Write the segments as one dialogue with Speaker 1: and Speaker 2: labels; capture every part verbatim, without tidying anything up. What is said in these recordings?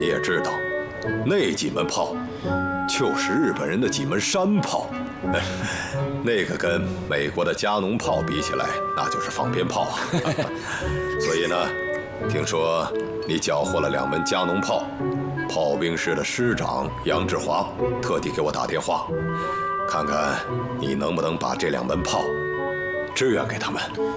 Speaker 1: 你也知道，那几门炮就是日本人的几门山炮，那个跟美国的加农炮比起来，那就是放鞭炮啊。所以呢，听说你缴获了两门加农炮，炮兵师的师长杨志华特地给我打电话，看看你能不能把这两门炮支援给他们。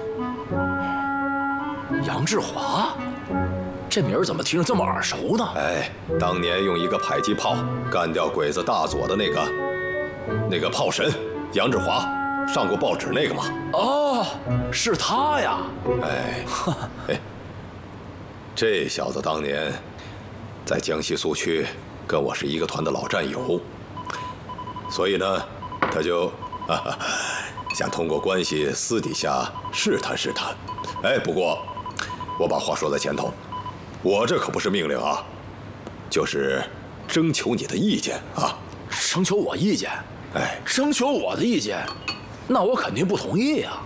Speaker 2: 杨志华，这名儿怎么听着这么耳熟呢？
Speaker 1: 哎，当年用一个迫击炮干掉鬼子大佐的那个，那个炮神杨志华，上过报纸那个吗？
Speaker 2: 哦，是他呀！
Speaker 1: 哎，哎，这小子当年在江西苏区跟我是一个团的老战友，所以呢，他就哈哈想通过关系私底下试探试探。哎，不过我把话说在前头。我这可不是命令啊，就是征求你的意见啊！
Speaker 2: 征求我意见？
Speaker 1: 哎，
Speaker 2: 征求我的意见，那我肯定不同意呀。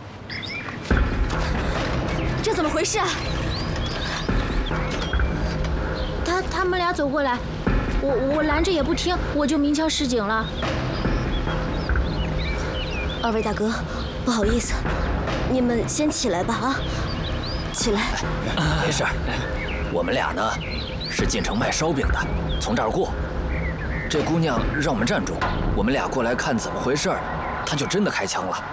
Speaker 3: 这怎么回事啊？他他们俩走过来，我我拦着也不听，我就鸣枪示警了。
Speaker 4: 二位大哥，不好意思，你们先起来吧啊，起来。
Speaker 5: 没事。我们俩呢，是进城卖烧饼的，从这儿过。这姑娘让我们站住，我们俩过来看怎么回事，她就真的开枪了。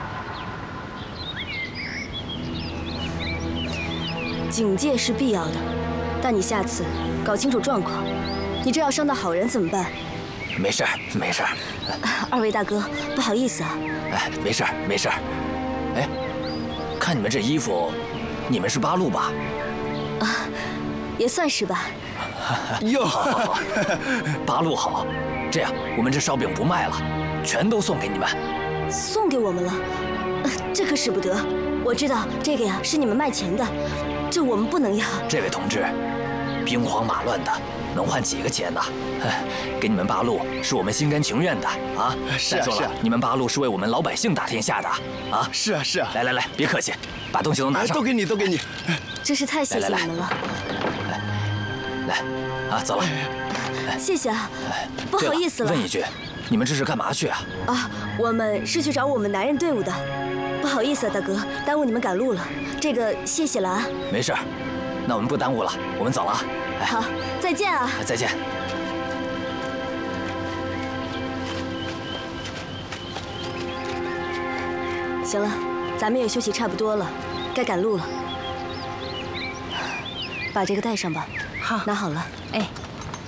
Speaker 4: 警戒是必要的，但你下次搞清楚状况，你这要伤到好人怎么办？
Speaker 5: 没事，没事。
Speaker 4: 二位大哥，不好意思啊。
Speaker 5: 哎，没事，没事。哎，看你们这衣服，你们是八路吧？
Speaker 4: 啊，也算是吧。
Speaker 5: 哟，好，好，好，八路好。这样，我们这烧饼不卖了，全都送给你们。
Speaker 4: 送给我们了？这可使不得。我知道这个呀是你们卖钱的，这我们不能要。
Speaker 5: 这位同志，兵荒马乱的，能换几个钱呢？给你们八路是我们心甘情愿的啊。
Speaker 6: 是啊，是啊。
Speaker 5: 你们八路是为我们老百姓打天下的啊。
Speaker 6: 是啊，是啊。
Speaker 5: 来来来，别客气，把东西都拿上。
Speaker 6: 都给你，都给你。
Speaker 4: 真是太谢谢你们了。
Speaker 5: 来，啊，走了。
Speaker 4: 谢谢啊，不好意思了。
Speaker 5: 问一句，你们这是干嘛去啊？
Speaker 4: 啊，我们是去找我们男人队伍的。不好意思啊，大哥，耽误你们赶路了。这个谢谢了啊。
Speaker 5: 没事，那我们不耽误了，我们走了。
Speaker 4: 好，再见啊。
Speaker 5: 再见。
Speaker 4: 行了，咱们也休息差不多了，该赶路了。把这个带上吧。
Speaker 3: 好，
Speaker 4: 拿好了。
Speaker 3: 哎。